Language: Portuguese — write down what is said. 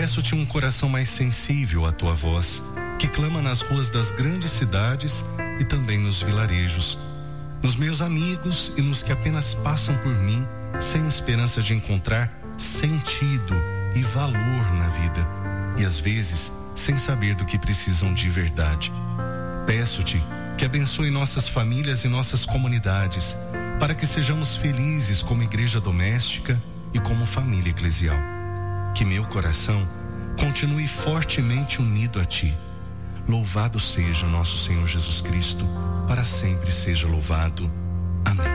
Peço-te um coração mais sensível à tua voz, que clama nas ruas das grandes cidades e também nos vilarejos, nos meus amigos e nos que apenas passam por mim, sem esperança de encontrar sentido e valor na vida, e às vezes sem saber do que precisam de verdade. Peço-te que abençoe nossas famílias e nossas comunidades, para que sejamos felizes como igreja doméstica e como família eclesial. Que meu coração continue fortemente unido a ti. Louvado seja nosso Senhor Jesus Cristo, para sempre seja louvado. Amém.